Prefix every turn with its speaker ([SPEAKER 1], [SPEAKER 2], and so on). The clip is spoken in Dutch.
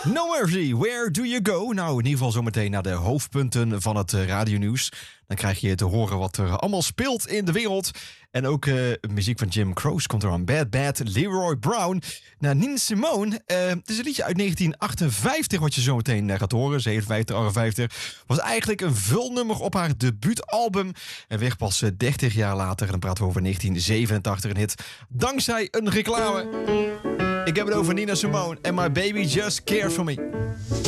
[SPEAKER 1] No Mercy, Where Do You Go? Nou, in ieder geval zometeen naar de hoofdpunten van het radionieuws. Dan krijg je te horen wat er allemaal speelt in de wereld. En ook muziek van Jim Croce komt er aan. Bad Bad, Leroy Brown. Nou, Nina Simone, het is een liedje uit 1958 wat je zometeen gaat horen. 57, 58. Was eigenlijk een vulnummer op haar debuutalbum. En weg pas 30 jaar later. En dan praten we over 1987, een hit. Dankzij een reclame. Ik heb het over Nina Simone en My Baby Just Cares For Me.